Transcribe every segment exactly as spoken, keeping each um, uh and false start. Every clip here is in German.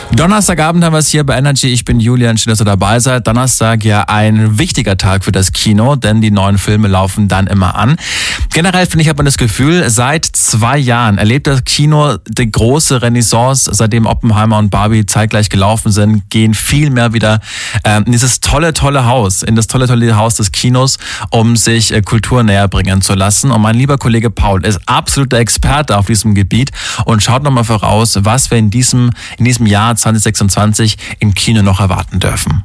Donnerstagabend haben wir es hier bei Energy. Ich bin Julian, schön, dass ihr dabei seid. Donnerstag ja ein wichtiger Tag für das Kino, denn die neuen Filme laufen dann immer an. Generell finde ich, hat man das Gefühl, seit zwei Jahren erlebt das Kino die große Renaissance. Seitdem Oppenheimer und Barbie zeitgleich gelaufen sind, gehen viel mehr wieder äh, in dieses tolle, tolle Haus, in das tolle, tolle Haus des Kinos, um sich äh, Kultur näher bringen zu lassen. Und mein lieber Kollege Paul ist absoluter Experte auf diesem Gebiet und schaut nochmal voraus, was wir in diesem, in diesem Jahr zwanzig sechsundzwanzig im Kino noch erwarten dürfen.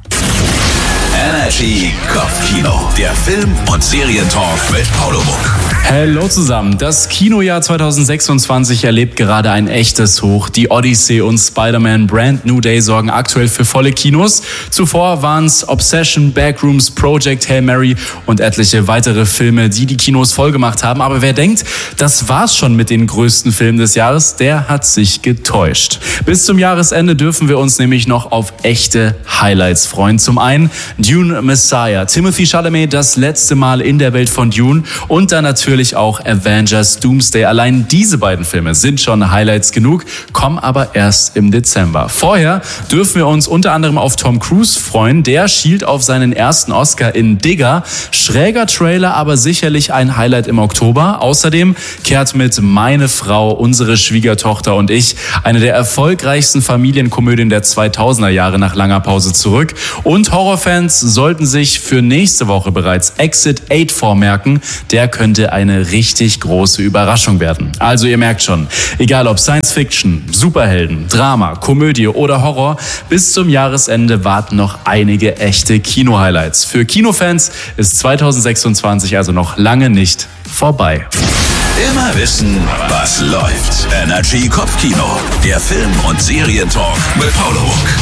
Energy Kopfkino, der Film- und Serientalk mit Paulo Muck. Hallo zusammen. Das Kinojahr zwanzig sechsundzwanzig erlebt gerade ein echtes Hoch. Die Odyssey und Spider-Man Brand New Day sorgen aktuell für volle Kinos. Zuvor waren es Obsession, Backrooms, Project Hail Mary und etliche weitere Filme, die die Kinos vollgemacht haben. Aber wer denkt, das war's schon mit den größten Filmen des Jahres, der hat sich getäuscht. Bis zum Jahresende dürfen wir uns nämlich noch auf echte Highlights freuen. Zum einen Dune Messiah, Timothée Chalamet das letzte Mal in der Welt von Dune und dann natürlich auch Avengers Doomsday. Allein diese beiden Filme sind schon Highlights genug, kommen aber erst im Dezember. Vorher dürfen wir uns unter anderem auf Tom Cruise freuen. Der schielt auf seinen ersten Oscar in Digger. Schräger Trailer, aber sicherlich ein Highlight im Oktober. Außerdem kehrt mit Meine Frau, unsere Schwiegertochter und ich eine der erfolgreichsten Familienkomödien der zweitausender Jahre nach langer Pause zurück. Und Horrorfans sollten sich für nächste Woche bereits Exit acht vormerken. Der könnte ein eine richtig große Überraschung werden. Also ihr merkt schon, egal ob Science Fiction, Superhelden, Drama, Komödie oder Horror, bis zum Jahresende warten noch einige echte Kino-Highlights. Für Kinofans ist zwanzig sechsundzwanzig also noch lange nicht vorbei. Immer wissen, was läuft. Energy Kopfkino, der Film- und Serientalk mit Paulo Muck.